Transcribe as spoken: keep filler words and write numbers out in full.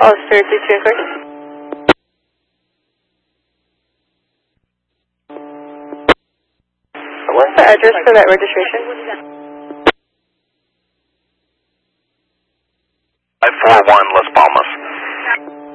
Officer three two inquiry. What's the address for that registration? five four one Las Palmas.